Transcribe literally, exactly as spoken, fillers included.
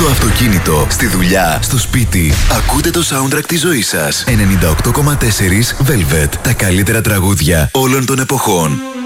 αυτοκίνητο, στη δουλειά, στο σπίτι. Ακούτε το soundtrack της ζωής σας. ενενήντα οκτώ κόμμα τέσσερα Velvet. Τα καλύτερα τραγούδια όλων των εποχών.